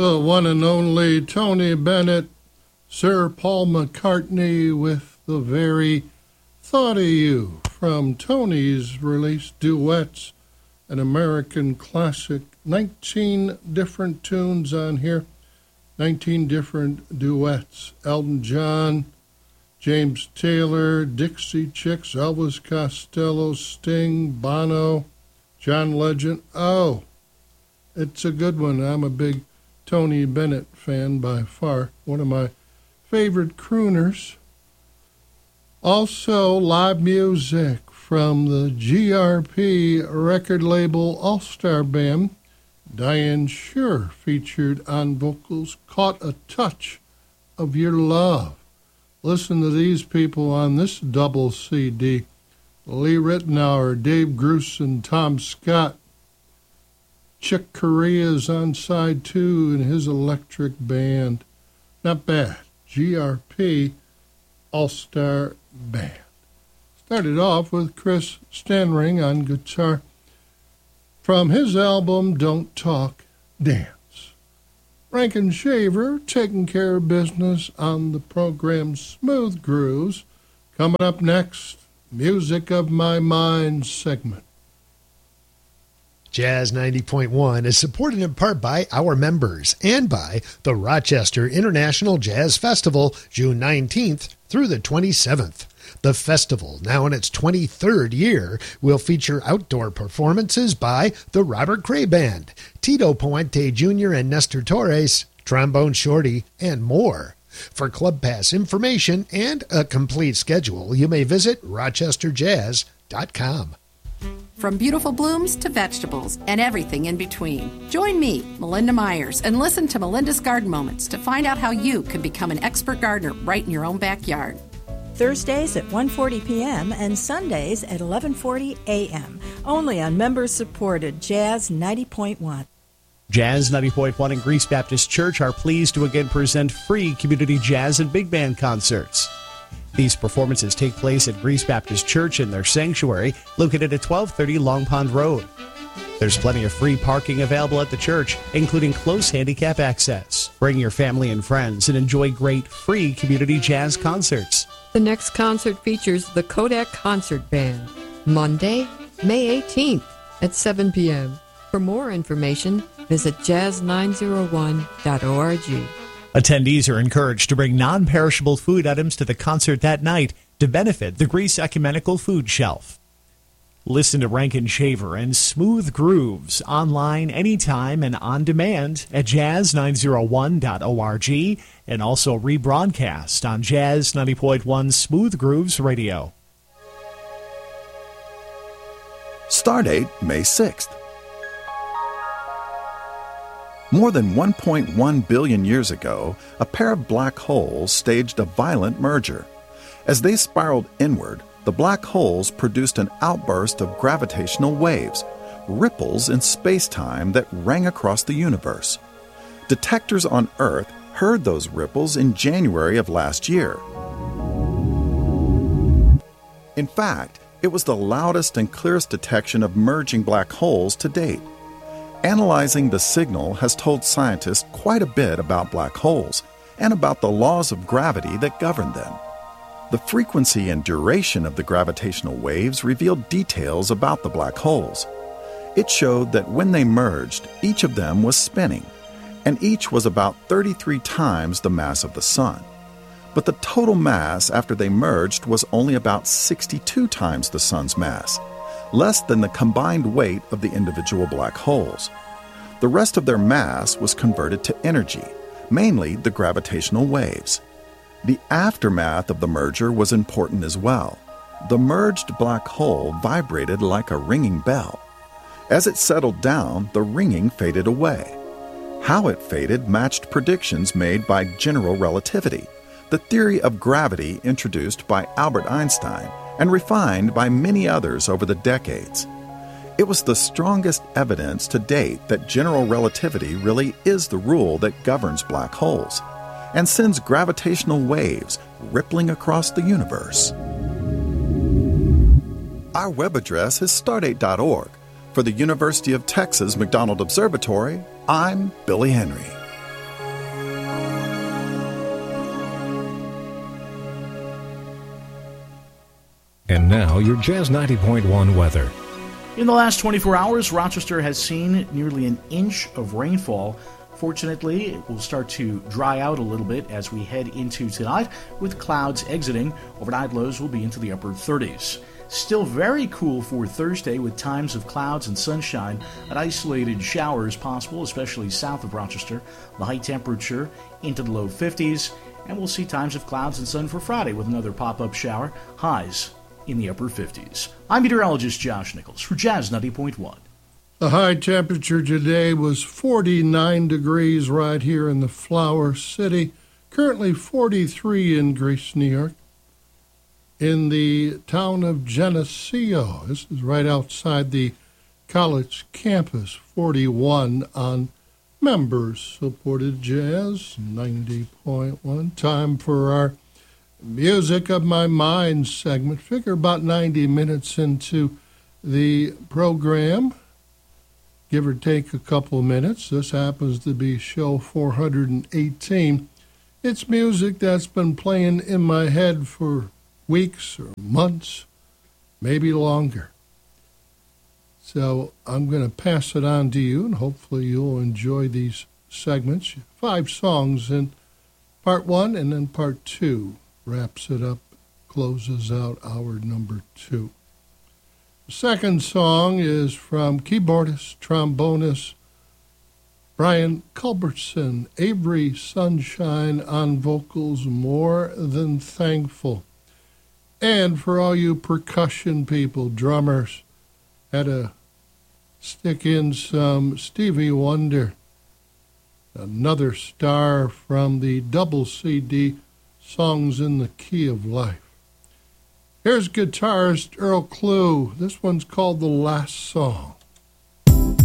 The one and only Tony Bennett, Sir Paul McCartney with The Very Thought of You from Tony's released Duets, an American classic. 19 different tunes on here, 19 different duets. Elton John, James Taylor, Dixie Chicks, Elvis Costello, Sting, Bono, John Legend. Oh, it's a good one. I'm a big Tony Bennett fan by far, one of my favorite crooners. Also, live music from the GRP record label All-Star Band. Diane Shure featured on vocals, Caught a Touch of Your Love. Listen to these people on this double CD. Lee Ritenour, Dave Grusin, Tom Scott. Chick Corea's on side 2 in his electric band. Not bad. GRP All-Star Band. Started off with Chris Stanring on guitar from his album Don't Talk, Dance. Rankin Shaver taking care of business on the program Smooth Grooves. Coming up next, Music of My Mind segment. Jazz 90.1 is supported in part by our members and by the Rochester International Jazz Festival, June 19th through the 27th. The festival, now in its 23rd year, will feature outdoor performances by the Robert Cray Band, Tito Puente Jr. and Nestor Torres, Trombone Shorty, and more. For Club Pass information and a complete schedule, you may visit rochesterjazz.com. From beautiful blooms to vegetables and everything in between. Join me, Melinda Myers, and listen to Melinda's Garden Moments to find out how you can become an expert gardener right in your own backyard. Thursdays at 1:40 p.m. and Sundays at 11:40 a.m. Only on members-supported Jazz 90.1. Jazz 90.1 and Greece Baptist Church are pleased to again present free community jazz and big band concerts. These performances take place at Greece Baptist Church in their sanctuary, located at 1230 Long Pond Road. There's plenty of free parking available at the church, including close handicap access. Bring your family and friends and enjoy great free community jazz concerts. The next concert features the Kodak Concert Band, Monday, May 18th at 7 p.m. For more information, visit jazz901.org. Attendees are encouraged to bring non-perishable food items to the concert that night to benefit the Greece Ecumenical Food Shelf. Listen to Rankin Shaver and Smooth Grooves online anytime and on demand at jazz901.org and also rebroadcast on Jazz 90.1 Smooth Grooves Radio. Stardate May 6th. More than 1.1 billion years ago, a pair of black holes staged a violent merger. As they spiraled inward, the black holes produced an outburst of gravitational waves, ripples in space-time that rang across the universe. Detectors on Earth heard those ripples in January of last year. In fact, it was the loudest and clearest detection of merging black holes to date. Analyzing the signal has told scientists quite a bit about black holes and about the laws of gravity that govern them. The frequency and duration of the gravitational waves revealed details about the black holes. It showed that when they merged, each of them was spinning, and each was about 33 times the mass of the Sun. But the total mass after they merged was only about 62 times the Sun's mass, less than the combined weight of the individual black holes. The rest of their mass was converted to energy, mainly the gravitational waves. The aftermath of the merger was important as well. The merged black hole vibrated like a ringing bell. As it settled down, the ringing faded away. How it faded matched predictions made by general relativity, the theory of gravity introduced by Albert Einstein and refined by many others over the decades. It was the strongest evidence to date that general relativity really is the rule that governs black holes and sends gravitational waves rippling across the universe. Our web address is stardate.org. For the University of Texas McDonald Observatory, I'm Billy Henry. And now, your Jazz 90.1 weather. In the last 24 hours, Rochester has seen nearly an inch of rainfall. Fortunately, it will start to dry out a little bit as we head into tonight, with clouds exiting. Overnight lows will be into the upper 30s. Still very cool for Thursday, with times of clouds and sunshine and isolated showers possible, especially south of Rochester. The high temperature into the low 50s, and we'll see times of clouds and sun for Friday with another pop-up shower, highs in the upper 50s. I'm meteorologist Josh Nichols for Jazz 90.1. The high temperature today was 49 degrees right here in the Flower City, currently 43 in Greece, New York. In the town of Geneseo, this is right outside the college campus, 41 on members-supported Jazz 90.1. Time for our Music of My Mind segment. Figure about 90 minutes into the program, give or take a couple minutes. This happens to be show 418. It's music that's been playing in my head for weeks or months, maybe longer. So I'm going to pass it on to you, and hopefully you'll enjoy these segments. 5 songs in part 1, and then part 2 wraps it up, closes out hour number 2. The second song is from keyboardist, trombonist Brian Culbertson, Avery Sunshine on vocals, More Than Thankful. And for all you percussion people, drummers, had to stick in some Stevie Wonder, another star from the double CD, Songs in the Key of Life. Here's guitarist Earl Klugh. This one's called The Last Song.